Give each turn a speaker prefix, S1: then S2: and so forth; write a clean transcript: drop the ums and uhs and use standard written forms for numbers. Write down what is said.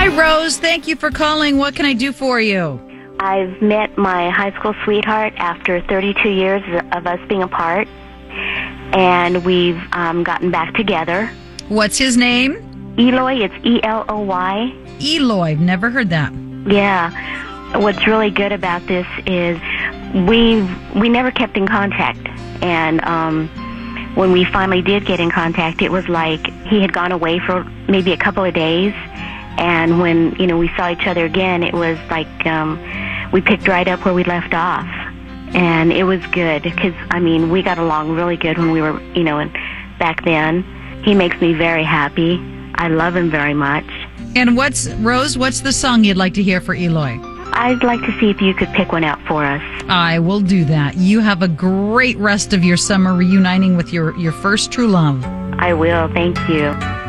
S1: Rose. Thank you for calling. What can I do for you?
S2: I've met my high school sweetheart after 32 years of us being apart, and we've gotten back together.
S1: What's his name?
S2: Eloy, it's Eloy.
S1: Eloy. Never heard that.
S2: Yeah. What's really good about this is we never kept in contact, and when we finally did get in contact, it was like he had gone away for maybe a couple of days, and when we saw each other again, it was like we picked right up where we left off, and it was good because we got along really good when we were back then. He makes me very happy. I love him very much.
S1: And what's the song you'd like to hear for Eloy?
S2: I'd like to see if you could pick one out for us.
S1: I will do that. You have a great rest of your summer reuniting with your first true love.
S2: I will. Thank you.